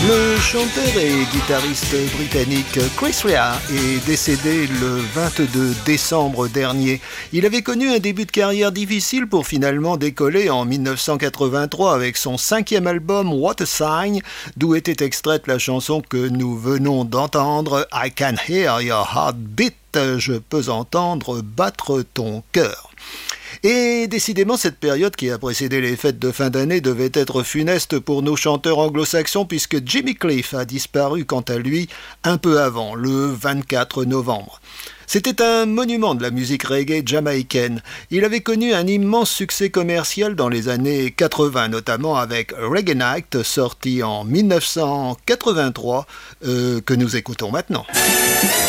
Le chanteur et guitariste britannique Chris Rea est décédé le 22 décembre dernier. Il avait connu un début de carrière difficile pour finalement décoller en 1983 avec son 5e album What a Sign, d'où était extraite la chanson que nous venons d'entendre, I Can Hear Your Heart Beat, je peux entendre battre ton cœur. Et décidément, cette période qui a précédé les fêtes de fin d'année devait être funeste pour nos chanteurs anglo-saxons puisque Jimmy Cliff a disparu quant à lui un peu avant, le 24 novembre. C'était un monument de la musique reggae jamaïcaine. Il avait connu un immense succès commercial dans les années 80, notamment avec Reggae Night, sorti en 1983, que nous écoutons maintenant.